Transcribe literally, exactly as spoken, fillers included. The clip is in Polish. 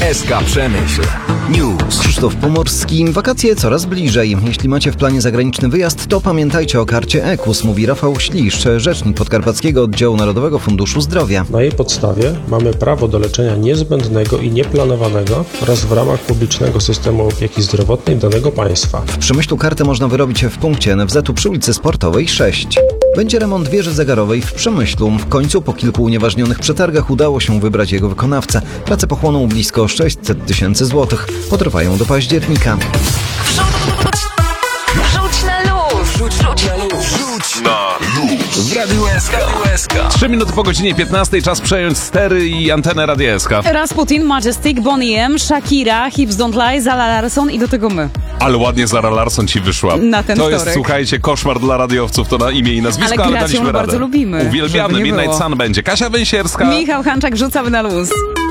S K Przemyśl. News. Krzysztof Pomorski. Wakacje coraz bliżej. Jeśli macie w planie zagraniczny wyjazd, to pamiętajcie o karcie E K U S, mówi Rafał Śliszcz, rzecznik Podkarpackiego Oddziału Narodowego Funduszu Zdrowia. Na jej podstawie mamy prawo do leczenia niezbędnego i nieplanowanego oraz w ramach publicznego systemu opieki zdrowotnej danego państwa. W Przemyślu kartę można wyrobić w punkcie N F Z-u przy ulicy Sportowej sześć. Będzie remont wieży zegarowej w Przemyślu. W końcu po kilku unieważnionych przetargach udało się wybrać jego wykonawcę. Prace pochłoną blisko sześćset tysięcy złotych. Potrwają do października. Rzuć na luz! Rzuć, rzuć na luz. Rzuć na luz. W Radiu S K. Trzy minuty po godzinie piętnastej, czas przejąć stery i antenę Radia S K. Rasputin, Majestic, Boney M, Shakira, Hips Don't Lie, Zara Larsson i do tego my. Ale ładnie Zara Larsson ci wyszła. Na ten To wtorek. jest, słuchajcie, koszmar dla radiowców, to na imię i nazwisko, ale ale grać ją daliśmy radę. bardzo lubimy. Uwielbiamy. Żeby nie Midnight było. Sun będzie. Kasia Węsierska. Michał Hanczak, rzucamy na luz.